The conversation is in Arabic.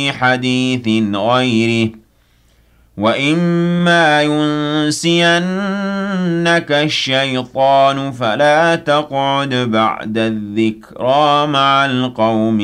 حديث غيره وإما ينسينك الشيطان فلا تقعد بعد الذكرى مع القوم